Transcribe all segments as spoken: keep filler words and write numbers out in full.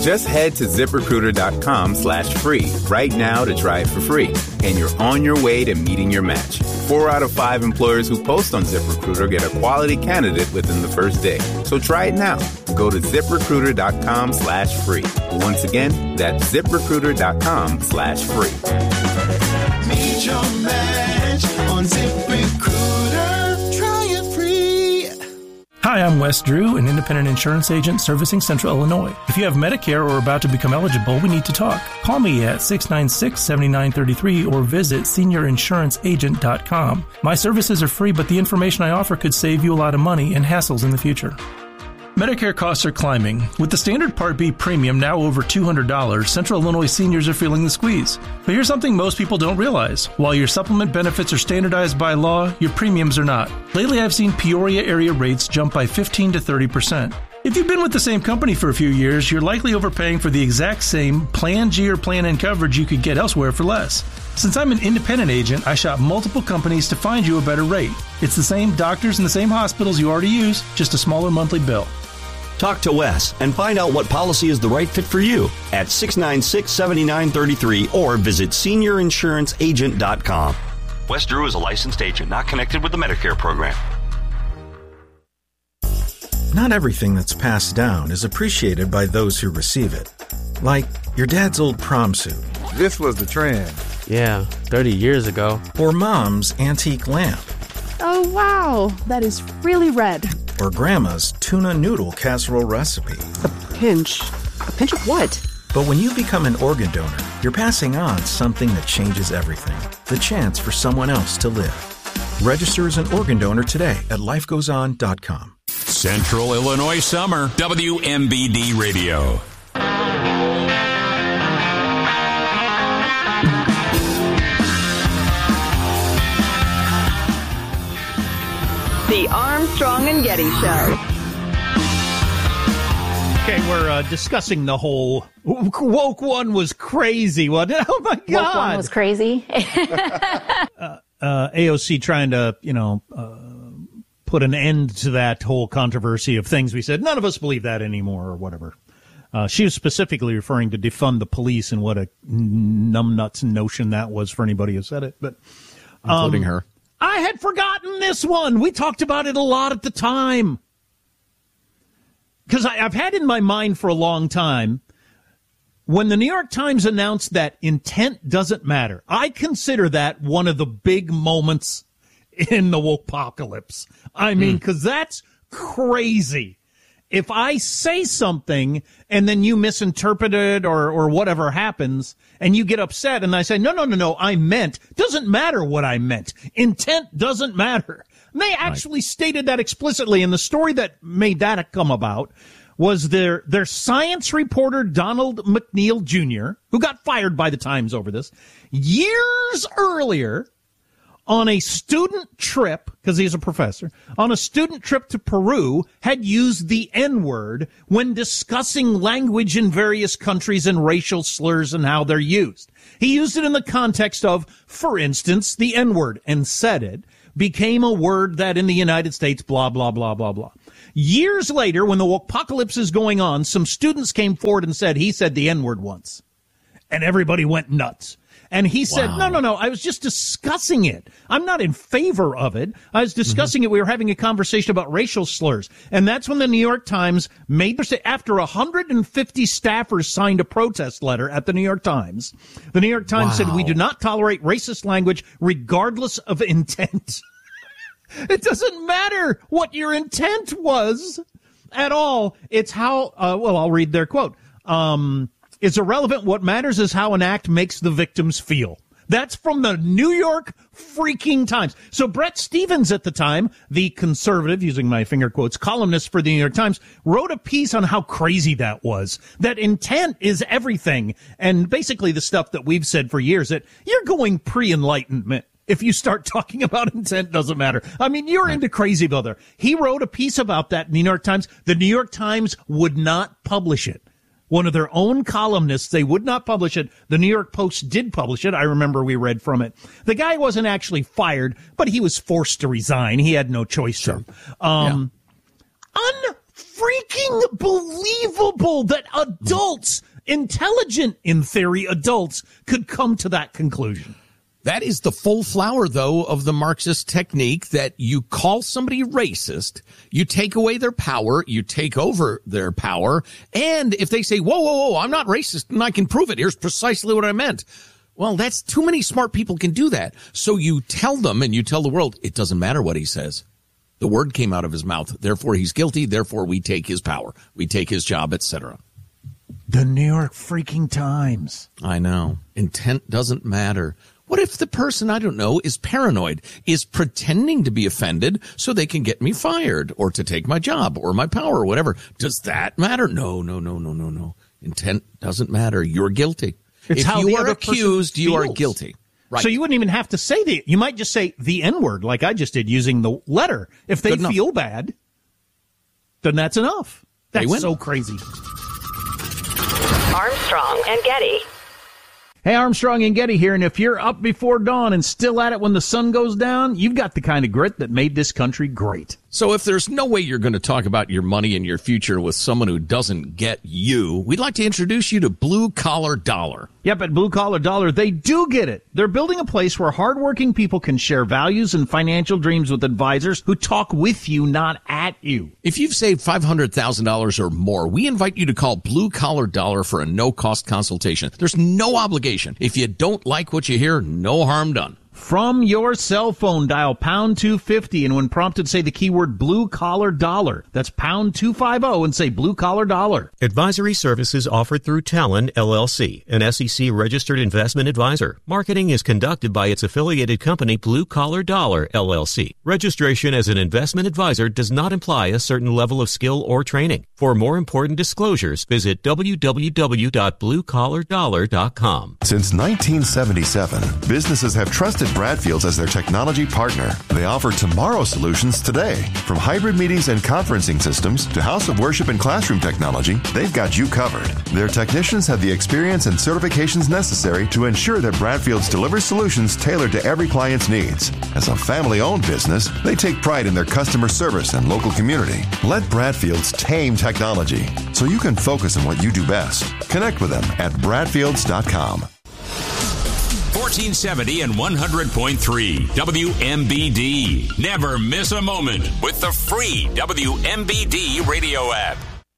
Just head to ZipRecruiter.com slash free right now to try it for free. And you're on your way to meeting your match. Four out of five employers who post on ZipRecruiter get a quality candidate within the first day. So try it now. Go to ZipRecruiter.com slash free. Once again, that's ZipRecruiter.com slash free. Meet your match on ZipRecruiter. Try it free. Hi, I'm Wes Drew, an independent insurance agent servicing Central Illinois. If you have Medicare or are about to become eligible, we need to talk. Call me at six nine six, seven nine three three or visit senior insurance agent dot com. My services are free, but the information I offer could save you a lot of money and hassles in the future. Medicare costs are climbing. With the standard Part B premium now over two hundred dollars, Central Illinois seniors are feeling the squeeze. But here's something most people don't realize. While your supplement benefits are standardized by law, your premiums are not. Lately, I've seen Peoria area rates jump by fifteen to thirty percent. If you've been with the same company for a few years, you're likely overpaying for the exact same Plan G or Plan N coverage you could get elsewhere for less. Since I'm an independent agent, I shop multiple companies to find you a better rate. It's the same doctors and the same hospitals you already use, just a smaller monthly bill. Talk to Wes and find out what policy is the right fit for you at six nine six, seven nine three three or visit senior insurance agent dot com. Wes Drew is a licensed agent not connected with the Medicare program. Not everything that's passed down is appreciated by those who receive it. Like your dad's old prom suit. This was the trend. Yeah, thirty years ago. Or mom's antique lamp. Oh, wow. That is really red. Or grandma's tuna noodle casserole recipe. A pinch. A pinch of what? But when you become an organ donor, you're passing on something that changes everything. The chance for someone else to live. Register as an organ donor today at life goes on dot com. Central Illinois Summer, W M B D Radio. The Armstrong and Getty Show. Okay, we're uh, discussing the whole woke one was crazy. What? Oh my God! Woke one was crazy. uh, uh, A O C trying to, you know, uh, put an end to that whole controversy of things we said. None of us believe that anymore, or whatever. Uh, she was specifically referring to defund the police and what a numbnuts notion that was for anybody who said it, but um, including her. I had forgotten this one. We talked about it a lot at the time. Because I've had in my mind for a long time, when the New York Times announced that intent doesn't matter, I consider that one of the big moments in the wokepocalypse. I mean, because mm. that's crazy. If I say something and then you misinterpret it or, or whatever happens and you get upset and I say, no, no, no, no, I meant, doesn't matter what I meant. Intent doesn't matter. And they actually right. stated that explicitly. And the story that made that come about was their, their science reporter, Donald McNeil Junior, who got fired by the Times over this, years earlier, on a student trip, because he's a professor, on a student trip to Peru, had used the N-word when discussing language in various countries and racial slurs and how they're used. He used it in the context of, for instance, the N-word, and said it became a word that in the United States, blah, blah, blah, blah, blah. Years later, when the wokepocalypse is going on, some students came forward and said, he said the N-word once. And everybody went nuts. And he said, wow. no, no, no, I was just discussing it. I'm not in favor of it. I was discussing mm-hmm. it. We were having a conversation about racial slurs. And that's when the New York Times made their say, after one hundred fifty staffers signed a protest letter at the New York Times, the New York Times wow. said, we do not tolerate racist language regardless of intent. It doesn't matter what your intent was at all. It's how, uh, well, I'll read their quote. Um, It's irrelevant. What matters is how an act makes the victims feel. That's from the New York freaking Times. So Brett Stevens at the time, the conservative, using my finger quotes, columnist for the New York Times, wrote a piece on how crazy that was. That intent is everything. And basically the stuff that we've said for years, that you're going pre-enlightenment. If you start talking about intent, doesn't matter. I mean, you're right. into crazy brother. He wrote a piece about that in the New York Times. The New York Times would not publish it. One of their own columnists, they would not publish it. The New York Post did publish it. I remember we read from it. The guy wasn't actually fired, but he was forced to resign. He had no choice. Sure. Um, yeah. freaking believable that adults, intelligent in theory adults, could come to that conclusion. That is the full flower, though, of the Marxist technique that you call somebody racist, you take away their power, you take over their power, and if they say, whoa, whoa, whoa, I'm not racist and I can prove it, here's precisely what I meant. Well, that's too many smart people can do that. So you tell them and you tell the world, it doesn't matter what he says. The word came out of his mouth, therefore he's guilty, therefore we take his power, we take his job, et cetera. The New York freaking Times. I know. Intent doesn't matter. What if the person, I don't know, is paranoid, is pretending to be offended so they can get me fired or to take my job or my power or whatever? Does that matter? No, no, no, no, no, no. Intent doesn't matter. You're guilty. It's if how you the are other accused, person you are feels. guilty. Right. So you wouldn't even have to say the, you might just say the N-word like I just did using the letter. If they feel bad, then that's enough. That's so crazy. Armstrong and Getty. Hey, Armstrong and Getty here, and if you're up before dawn and still at it when the sun goes down, you've got the kind of grit that made this country great. So if there's no way you're going to talk about your money and your future with someone who doesn't get you, we'd like to introduce you to Blue Collar Dollar. Yep, at Blue Collar Dollar, they do get it. They're building a place where hardworking people can share values and financial dreams with advisors who talk with you, not at you. If you've saved five hundred thousand dollars or more, we invite you to call Blue Collar Dollar for a no-cost consultation. There's no obligation. If you don't like what you hear, no harm done. From your cell phone, dial pound two fifty, and when prompted, say the keyword Blue Collar Dollar. That's pound two fifty and say Blue Collar Dollar. Advisory services offered through Talon, L L C, an S E C-registered investment advisor. Marketing is conducted by its affiliated company, Blue Collar Dollar, L L C. Registration as an investment advisor does not imply a certain level of skill or training. For more important disclosures, visit w w w dot blue collar dollar dot com. Since nineteen seventy-seven, businesses have trusted Bradfields as their technology partner. They offer tomorrow solutions today. From hybrid meetings and conferencing systems to house of worship and classroom technology, they've got you covered. Their technicians have the experience and certifications necessary to ensure that Bradfields delivers solutions tailored to every client's needs. As a family-owned business, they take pride in their customer service and local community. Let Bradfields tame technology so you can focus on what you do best. Connect with them at bradfields dot com. fourteen seventy and one hundred point three W M B D. Never miss a moment with the free W M B D radio app.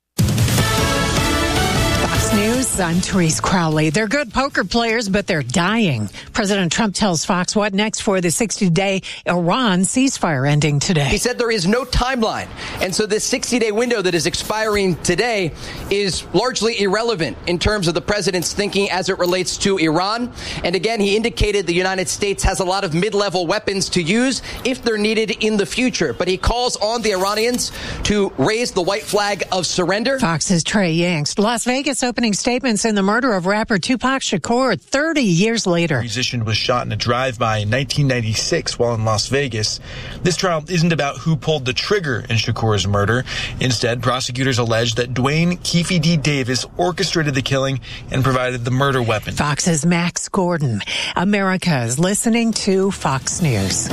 Fox News, I'm Therese Crowley. They're good poker players, but they're dying. President Trump tells Fox what next for the sixty-day Iran ceasefire ending today. He said there is no timeline, and so this sixty-day window that is expiring today is largely irrelevant in terms of the president's thinking as it relates to Iran. And again, he indicated the United States has a lot of mid-level weapons to use if they're needed in the future. But he calls on the Iranians to raise the white flag of surrender. Fox's Trey Yanks. Las Vegas opening statements in the murder of rapper Tupac Shakur thirty years later. The musician was shot in a drive-by in nineteen ninety-six while in Las Vegas. This trial isn't about who pulled the trigger in Shakur's murder. Instead, prosecutors allege that Dwayne Keefe D. Davis orchestrated the killing and provided the murder weapon. Fox's Max Gordon. America is listening to Fox News.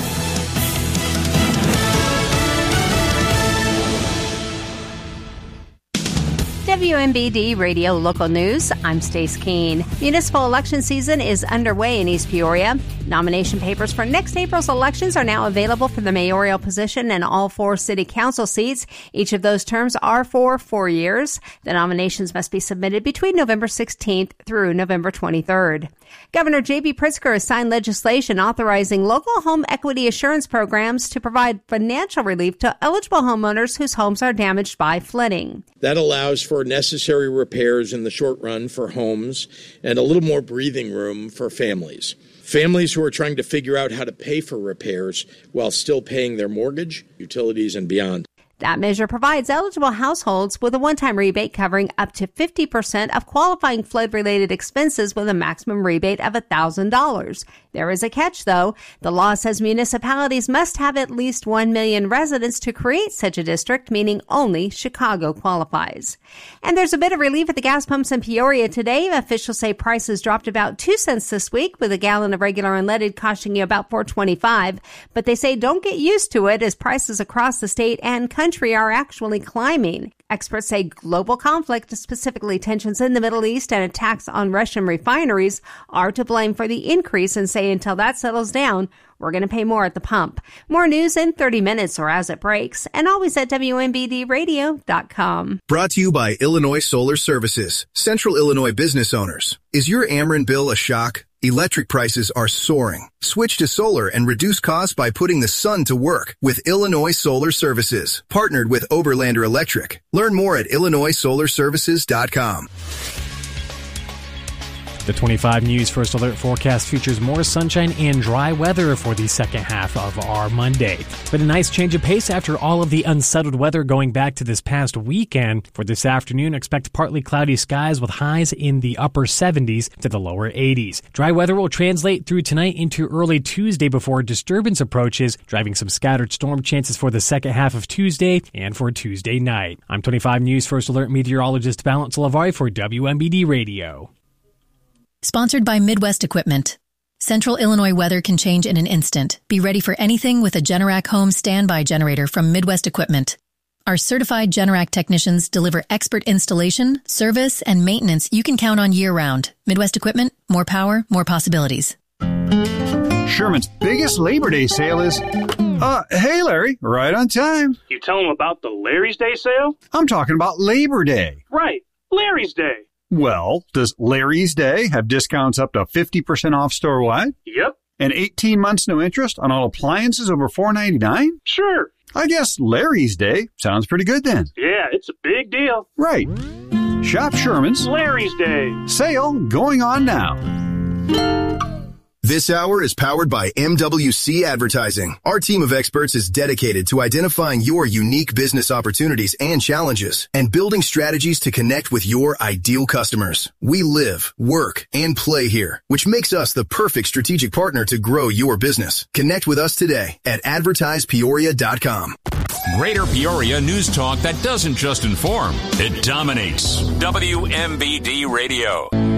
W M B D Radio Local News, I'm Stace Keene. Municipal election season is underway in East Peoria. Nomination papers for next April's elections are now available for the mayoral position and all four city council seats. Each of those terms are for four years. The nominations must be submitted between November sixteenth through November twenty-third. Governor J B. Pritzker has signed legislation authorizing local home equity assurance programs to provide financial relief to eligible homeowners whose homes are damaged by flooding. That allows for necessary repairs in the short run for homes and a little more breathing room for families. Families who are trying to figure out how to pay for repairs while still paying their mortgage, utilities, and beyond. That measure provides eligible households with a one-time rebate covering up to fifty percent of qualifying flood-related expenses with a maximum rebate of one thousand dollars. There is a catch, though. The law says municipalities must have at least one million residents to create such a district, meaning only Chicago qualifies. And there's a bit of relief at the gas pumps in Peoria today. Officials say prices dropped about two cents this week, with a gallon of regular unleaded costing you about four twenty-five. But they say don't get used to it, as prices across the state and country are actually climbing. Experts say global conflict, specifically tensions in the Middle East and attacks on Russian refineries, are to blame for the increase, and say until that settles down, we're going to pay more at the pump. More news in thirty minutes or as it breaks, and always at W M B D radio dot com. Brought to you by Illinois Solar Services, Central Illinois business owners. Is your Ameren bill a shock? Electric prices are soaring. Switch to solar and reduce costs by putting the sun to work with Illinois Solar Services, partnered with Oberlander Electric. Learn more at Illinois Solar Services dot com. The twenty-five News First Alert forecast features more sunshine and dry weather for the second half of our Monday. But a nice change of pace after all of the unsettled weather going back to this past weekend. For this afternoon, expect partly cloudy skies with highs in the upper seventies to the lower eighties. Dry weather will translate through tonight into early Tuesday before disturbance approaches, driving some scattered storm chances for the second half of Tuesday and for Tuesday night. I'm twenty-five News First Alert meteorologist Balance Lavari for W M B D Radio. Sponsored by Midwest Equipment. Central Illinois weather can change in an instant. Be ready for anything with a Generac home standby generator from Midwest Equipment. Our certified Generac technicians deliver expert installation, service, and maintenance you can count on year-round. Midwest Equipment, more power, more possibilities. Sherman's biggest Labor Day sale is... Uh, hey, Larry, right on time. You tell them about the Larry's Day sale? I'm talking about Labor Day. Right, Larry's Day. Well, does Larry's Day have discounts up to fifty percent off store-wide? Yep. And eighteen months no interest on all appliances over four ninety-nine? Sure. I guess Larry's Day sounds pretty good then. Yeah, it's a big deal. Right. Shop Sherman's Larry's Day. Sale going on now. This hour is powered by M W C Advertising. Our team of experts is dedicated to identifying your unique business opportunities and challenges and building strategies to connect with your ideal customers. We live, work, and play here, which makes us the perfect strategic partner to grow your business. Connect with us today at advertise peoria dot com. Greater Peoria news talk that doesn't just inform, it dominates. W M B D Radio.